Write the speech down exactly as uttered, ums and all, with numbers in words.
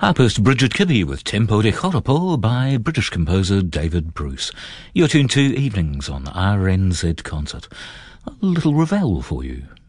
Harpist Bridget Kibbe with Tempo de Choropo by British composer David Bruce. You're tuned to Evenings on R N Z Concert. A little Ravel for you.